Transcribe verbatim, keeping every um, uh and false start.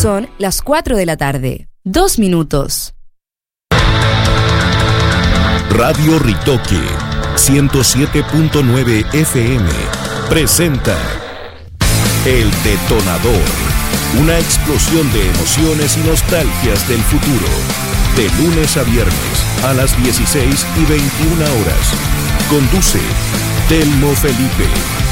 Son las cuatro de la tarde. Dos minutos. Radio Ritoque ciento siete punto nueve F M presenta El Detonador, una explosión de emociones y nostalgias del futuro. De lunes a viernes a las dieciséis y veintiuna horas. Conduce Telmo Felipe.